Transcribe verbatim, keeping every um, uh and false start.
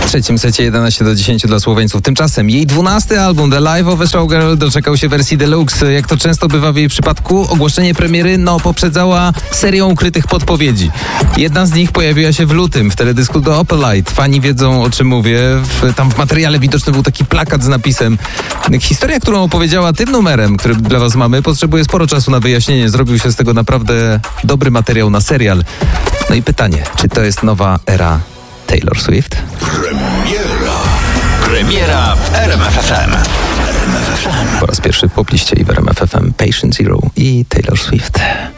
trzecim secie jedenaście do dziesięciu dla Słoweńców. Tymczasem jej dwunasty album The Life of a Showgirl doczekał się wersji deluxe. Jak to często bywa w jej przypadku, ogłoszenie premiery no poprzedzała serią ukrytych podpowiedzi. Jedna z nich pojawiła się w lutym w teledysku do Opelite. Fani wiedzą, o czym mówię. W, tam w materiale widoczny był taki plakat z napisem: historia, którą opowiedziała tym numerem, który dla was mamy, potrzebuje sporo czasu na wyjaśnienie. Zrobił się z tego naprawdę dobry materiał na serial. No i pytanie, czy to jest nowa era Taylor Swift? Premiera. Premiera w R M F F M. Po raz pierwszy w popliście i w R M F F M Patient Zero i Taylor Swift.